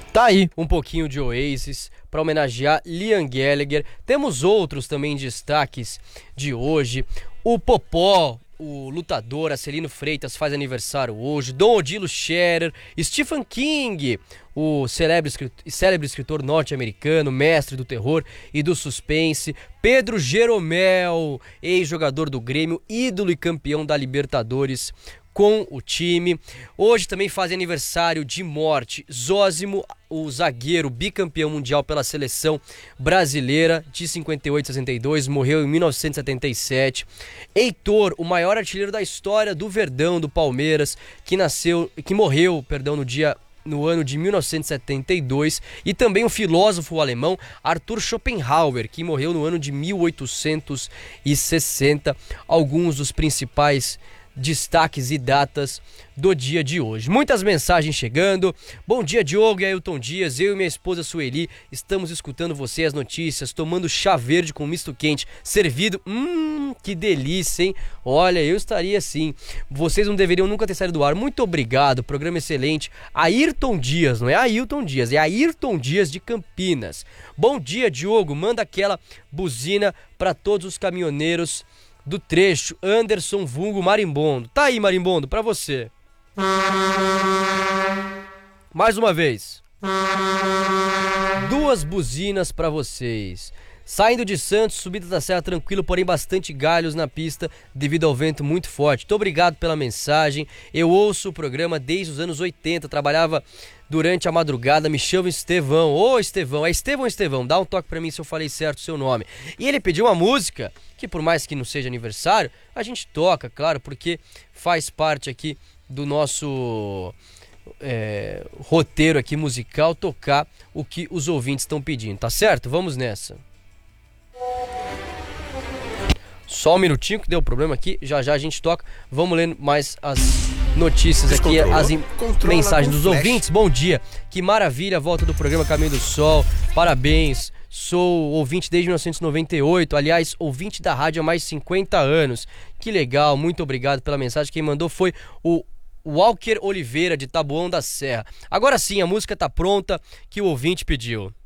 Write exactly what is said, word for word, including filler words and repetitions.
Tá aí um pouquinho de Oasis para homenagear Liam Gallagher. Temos outros também destaques de hoje. O Popó, o lutador Acelino Freitas, faz aniversário hoje. Dom Odilo Scherer, Stephen King, o célebre escritor, célebre escritor norte-americano, mestre do terror e do suspense. Pedro Jeromel, ex-jogador do Grêmio, ídolo e campeão da Libertadores com o time. Hoje também faz aniversário de morte Zósimo, o zagueiro bicampeão mundial pela seleção brasileira de cinquenta e oito a sessenta e dois, morreu em mil novecentos e setenta e sete. Heitor, o maior artilheiro da história do Verdão, do Palmeiras, que nasceu, que morreu, perdão, no dia no ano de mil novecentos e setenta e dois, e também o filósofo alemão Arthur Schopenhauer, que morreu no ano de mil oitocentos e sessenta. Alguns dos principais destaques e datas do dia de hoje. Muitas mensagens chegando. Bom dia, Diogo e Ailton Dias. Eu e minha esposa Sueli estamos escutando você, as notícias, tomando chá verde com misto quente servido. Hum, que delícia, hein? Olha, eu estaria assim. Vocês não deveriam nunca ter saído do ar. Muito obrigado, programa excelente. Ayrton Dias, não é Ailton Dias, é Ayrton Dias de Campinas. Bom dia, Diogo. Manda aquela buzina para todos os caminhoneiros do trecho. Anderson vulgo Marimbondo. Tá aí, Marimbondo, pra você. Mais uma vez. Duas buzinas pra vocês. Saindo de Santos, subida da serra tranquilo, porém bastante galhos na pista devido ao vento muito forte. Muito obrigado pela mensagem. Eu ouço o programa desde os anos oitenta, trabalhava durante a madrugada, me chamo Estevão. Ô Estevão, é Estevão Estevão, dá um toque pra mim se eu falei certo o seu nome. E ele pediu uma música que, por mais que não seja aniversário, a gente toca, claro, porque faz parte aqui do nosso é, roteiro aqui musical, tocar o que os ouvintes estão pedindo, tá certo? Vamos nessa. Só um minutinho que deu problema aqui, já já a gente toca. Vamos ler mais as notícias aqui, as in... mensagens dos ouvintes. Bom dia, que maravilha a volta do programa Caminho do Sol, parabéns. Sou ouvinte desde mil novecentos e noventa e oito, aliás, ouvinte da rádio há mais de cinquenta anos. Que legal, muito obrigado pela mensagem. Quem mandou foi o Walker Oliveira, de Taboão da Serra. Agora sim, a música tá pronta que o ouvinte pediu.